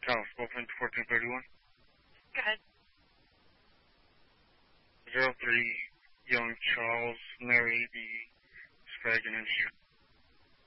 Thomas Wolfman, 1431. Go ahead. 03, young Charles, Mary B. Sprague and Industry.